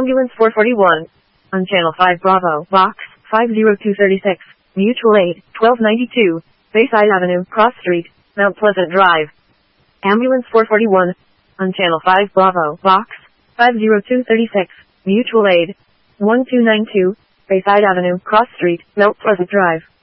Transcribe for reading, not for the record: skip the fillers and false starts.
Ambulance 441. On Channel 5 Bravo, Box 50236. Mutual Aid, 1292. Bayside Avenue, Cross Street, Mount Pleasant Drive. Ambulance 441. On Channel 5 Bravo, Box 50236. Mutual Aid, 1292. Bayside Avenue, Cross Street, Mount Pleasant Drive.